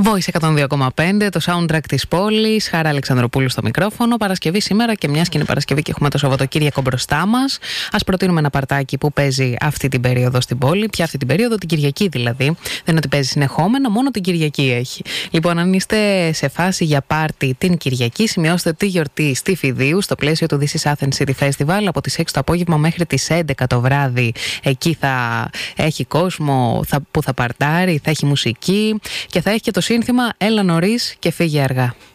Voice 102,5, το soundtrack της πόλης. Χαρά Αλεξανδροπούλου στο μικρόφωνο. Παρασκευή σήμερα, και μιας και είναι Παρασκευή και έχουμε το Σαββατοκύριακο μπροστά μας, ας προτείνουμε ένα παρτάκι που παίζει αυτή την περίοδο στην πόλη. Πια αυτή την περίοδο, την Κυριακή δηλαδή. Δεν είναι ότι παίζει συνεχόμενα, μόνο την Κυριακή έχει. Λοιπόν, αν είστε σε φάση για πάρτι την Κυριακή, σημειώστε τη γιορτή στη Φιδίου, στο πλαίσιο του This is Athens City Festival, από τις 6 το απόγευμα μέχρι τις 11 το βράδυ. Εκεί θα έχει κόσμο που θα παρτάρει, θα έχει μουσική και θα έχει και το σύνθημα «Έλα νωρίς και φύγε αργά».